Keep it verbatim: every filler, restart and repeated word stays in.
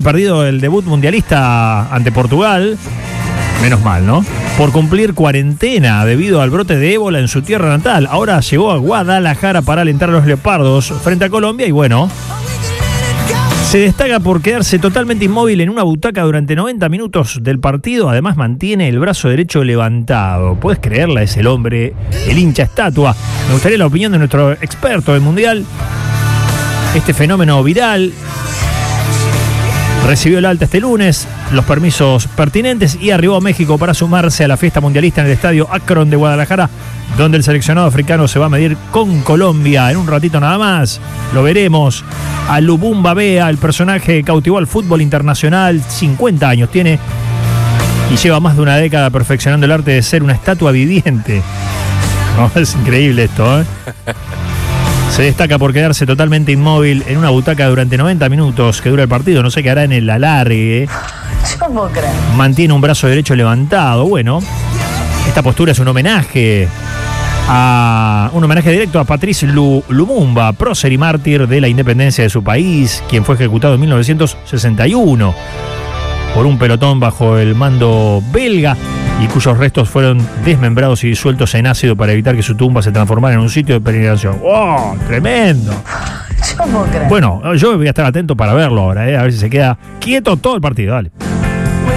perdido el debut mundialista ante Portugal, menos mal, ¿no? Por cumplir cuarentena debido al brote de ébola en su tierra natal. Ahora llegó a Guadalajara para alentar a los leopardos frente a Colombia y bueno, se destaca por quedarse totalmente inmóvil en una butaca durante noventa minutos del partido. Además mantiene el brazo derecho levantado. ¿Puedes creerla? Es el hombre, el hincha estatua. Me gustaría la opinión de nuestro experto del Mundial. Este fenómeno viral recibió el alta este lunes, los permisos pertinentes y arribó a México para sumarse a la fiesta mundialista en el estadio Akron de Guadalajara, donde el seleccionado africano se va a medir con Colombia en un ratito nada más. Lo veremos a Lumumba Bea, el personaje que cautivó al fútbol internacional, cincuenta años tiene y lleva más de una década perfeccionando el arte de ser una estatua viviente. No, es increíble esto, ¿eh? Se destaca por quedarse totalmente inmóvil en una butaca durante noventa minutos que dura el partido. No sé qué hará en el alargue. ¿Cómo crees? Mantiene un brazo derecho levantado. Bueno, esta postura es un homenaje a un homenaje directo a Patrice Lumumba, prócer y mártir de la independencia de su país, quien fue ejecutado en mil novecientos sesenta y uno por un pelotón bajo el mando belga y cuyos restos fueron desmembrados y disueltos en ácido para evitar que su tumba se transformara en un sitio de peregrinación. ¡Oh, tremendo! ¿Cómo crees? Bueno, yo voy a estar atento para verlo ahora, ¿eh? A ver si se queda quieto todo el partido. Dale.